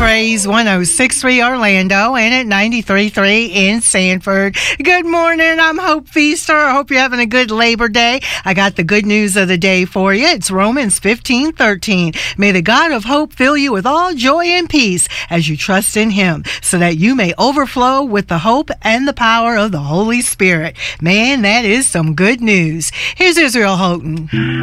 Praise 106.3 Orlando and at 93.3 in Sanford. Good morning. I'm Hope Feaster. I hope you're having a good Labor Day. I got the good news of the day for you. It's Romans 15:13. May the God of hope fill you with all joy and peace as you trust in him, so that you may overflow with the hope and the power of the Holy Spirit. Man, that is some good news. Here's Israel Houghton.